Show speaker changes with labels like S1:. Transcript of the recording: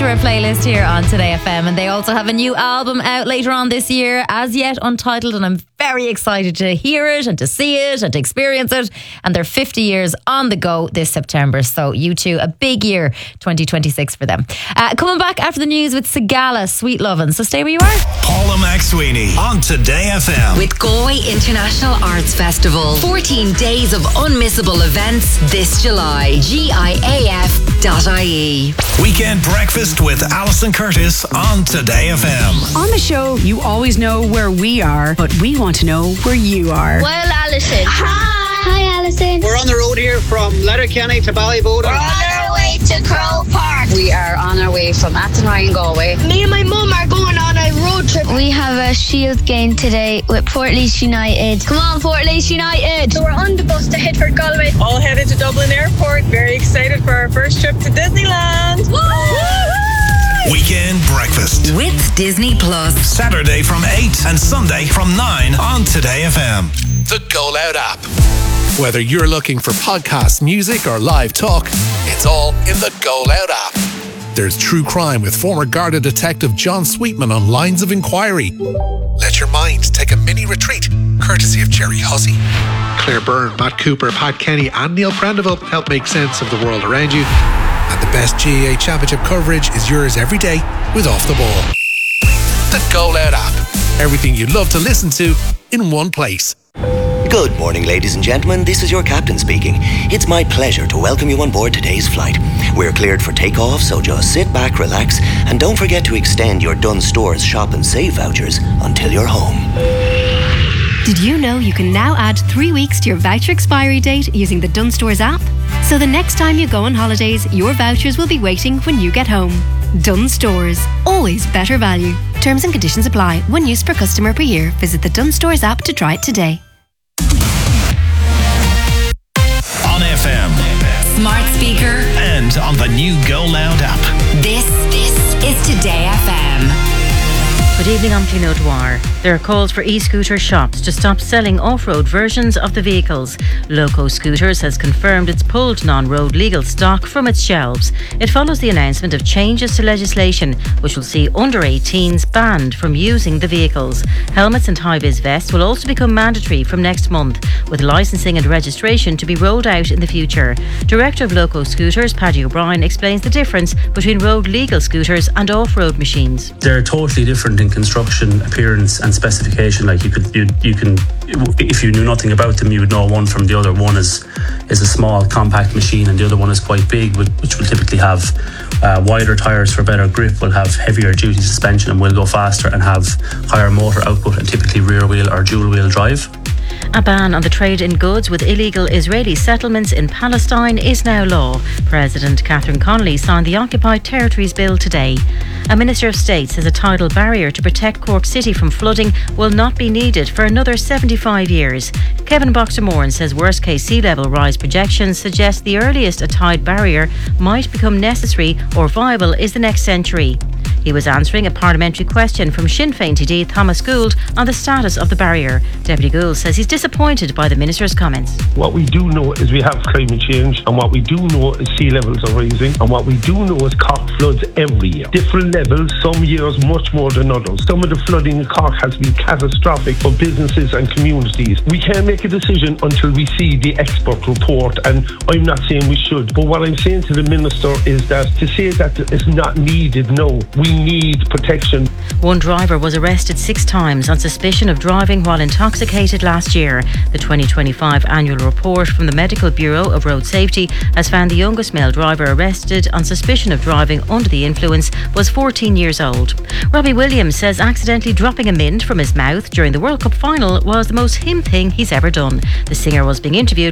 S1: to our playlist here on Today FM, and they also have a new album out later on this year, as yet untitled, and I'm very excited to hear it and to see it and to experience it. And they're 50 years on the go this September, so U2, a big year 2026 for them. Coming back after the news with Sigala, Sweet Lovin', so stay where you are.
S2: Paula McSweeney on Today FM.
S3: With Galway International Arts Festival, 14 days of unmissable events this July. GIAF.ie.
S2: Weekend breakfast with Alison Curtis on Today FM.
S4: On the show, you always know where we are, but we want to know where you are.
S5: Well, Alison.
S6: Hi, Alison.
S7: We're on the road here from Letterkenny to Ballyboden.
S5: We're on our way to Crow Park.
S8: We are on our way from Athenry in Galway.
S6: Me and my mum are going on a road trip.
S9: We have a shield game today with Portlaoise United. Come on, Portlaoise United.
S6: So we're on the bus to head for Galway.
S10: All headed to Dublin Airport. Very excited for our first trip to Disneyland.
S2: Woo! Weekend breakfast
S3: with Disney Plus.
S2: Saturday from 8 and Sunday from 9 on Today FM. The Go Loud app. Whether you're looking for podcast, music or live talk, it's all in the Go Loud app. There's true crime with former Garda detective John Sweetman on Lines of Inquiry. Let your mind take a mini retreat, courtesy of Jerry Hussey.
S11: Claire Byrne, Matt Cooper, Pat Kenny and Neil Prendeville help make sense of the world around you.
S2: And the best GAA Championship coverage is yours every day with Off the Ball. The Go Loud app. Everything you'd love to listen to in one place.
S12: Good morning, ladies and gentlemen. This is your captain speaking. It's my pleasure to welcome you on board today's flight. We're cleared for takeoff, so just sit back, relax, and don't forget to extend your Dunnes Stores Shop and Save vouchers until you're home.
S13: Did you know you can now add 3 weeks to your voucher expiry date using the Dunnes Stores app? So the next time you go on holidays, your vouchers will be waiting when you get home. Dunnes Stores. Always better value. Terms and conditions apply. 1 use per customer per year. Visit the Dunnes Stores app to try it today.
S2: On FM,
S3: smart speaker,
S2: and on the new Go Loud app.
S3: This is Today FM.
S14: Good evening, I'm Gino Dwyer. There are calls for e-scooter shops to stop selling off-road versions of the vehicles. Loco Scooters has confirmed it's pulled non-road legal stock from its shelves. It follows the announcement of changes to legislation which will see under 18s banned from using the vehicles. Helmets and high-vis vests will also become mandatory from next month, with licensing and registration to be rolled out in the future. Director of Loco Scooters, Paddy O'Brien, explains the difference between road legal scooters and off-road machines.
S15: They're totally different in construction, appearance and specification. Like you can, if you knew nothing about them, you would know one from the other. One is a small compact machine and the other one is quite big, which will typically have wider tyres for better grip, will have heavier duty suspension and will go faster and have higher motor output and typically rear wheel or dual wheel drive.
S14: A ban on the trade in goods with illegal Israeli settlements in Palestine is now law. President Catherine Connolly signed the Occupied Territories Bill today. A Minister of State says a tidal barrier to protect Cork City from flooding will not be needed for another 75 years. Kevin Boxer-Moran says worst-case sea level rise projections suggest the earliest a tide barrier might become necessary or viable is the next century. He was answering a parliamentary question from Sinn Féin TD Thomas Gould on the status of the barrier. Deputy Gould says he's disappointed by the Minister's comments.
S16: What we do know is we have climate change, and what we do know is sea levels are rising, and what we do know is Cork floods every year. Different levels, some years much more than others. Some of the flooding in Cork has been catastrophic for businesses and communities. We can't make a decision until we see the expert report, and I'm not saying we should, but what I'm saying to the Minister is that to say that it's not needed, no. We need protection.
S14: One driver was arrested 6 times on suspicion of driving while intoxicated last year. The 2025 annual report from the Medical Bureau of Road Safety has found the youngest male driver arrested on suspicion of driving under the influence was 14 years old. Robbie Williams says accidentally dropping a mint from his mouth during the World Cup final was the most him thing he's ever done. The singer was being interviewed